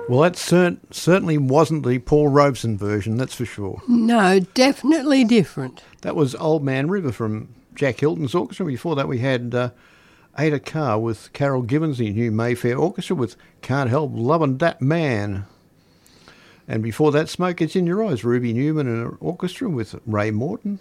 Well, that certainly wasn't the Paul Robeson version, that's for sure. No, definitely different. That was Old Man River from Jack Hilton's orchestra. Before that we had Ada Carr with Carol Gibbons, the New Mayfair Orchestra with Can't Help Lovin' That Man. And before that, Smoke Gets in Your Eyes, Ruby Newman and her orchestra with Ray Morton.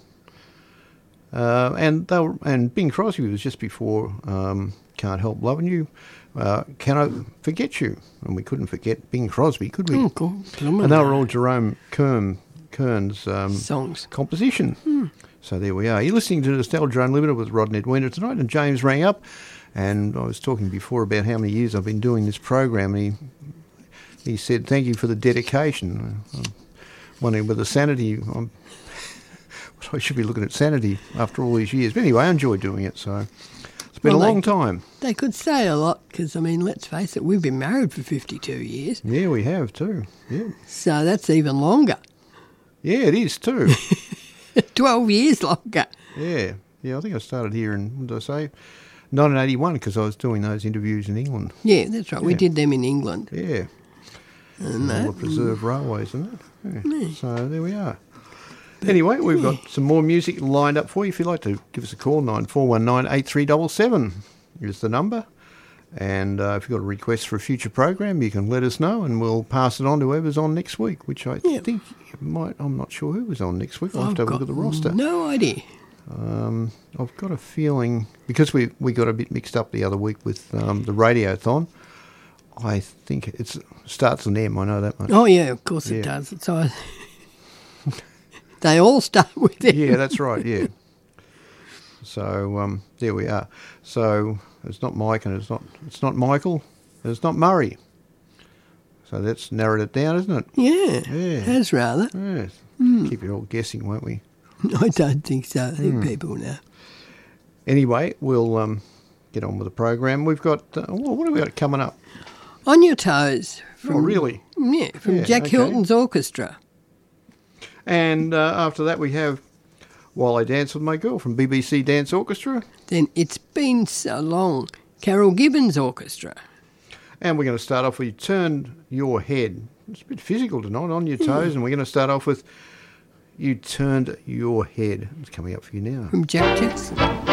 And Bing Crosby was just before Can't Help Lovin' You. Can I Forget You? And we couldn't forget Bing Crosby, could we? Oh, cool. And they were all Jerome Kern's songs. Composition. So there we are. You're listening to Nostalgia Unlimited with Rod and Edwina tonight, and James rang up, and I was talking before about how many years I've been doing this program, and he said, thank you for the dedication. I'm wondering whether sanity... I should be looking at sanity after all these years. But anyway, I enjoy doing it, so... It's been a long time. They could say a lot because, I mean, let's face it, we've been married for 52 years. Yeah, we have too. Yeah. So that's even longer. Yeah, it is too. 12 years longer. Yeah. Yeah, I think I started here in, what did I say, 1981 because I was doing those interviews in England. Yeah, that's right. Yeah. We did them in England. Yeah. And all the preserved railways and that. Yeah. So there we are. Anyway, we've got some more music lined up for you. If you'd like to give us a call, 9419 8377 is the number. And if you've got a request for a future program, you can let us know and we'll pass it on to whoever's on next week, which I think might... I'm not sure who was on next week. I'll have to have a look at the roster. No idea. I've got a feeling, because we got a bit mixed up the other week with the Radiothon, I think it starts with M, I know that much. Oh, yeah, of course it does. So they all start with it. Yeah, that's right, yeah. So there we are. So it's not Mike and it's not Michael and it's not Murray. So that's narrowed it down, isn't it? Yeah. Has rather. Yes. Keep you all guessing, won't we? I don't think so. I think people know. Anyway, we'll get on with the program. We've got, what have we got coming up? On Your Toes. Oh, really? Yeah, from Jack Hilton's orchestra. And after that we have While I Dance With My Girl from BBC Dance Orchestra. Then It's Been So Long, Carol Gibbons Orchestra. And we're going to start off with Turn Your Head. It's a bit physical tonight, On Your Toes, and we're going to start off with You Turned Your Head. It's coming up for you now. From Jack Jackson.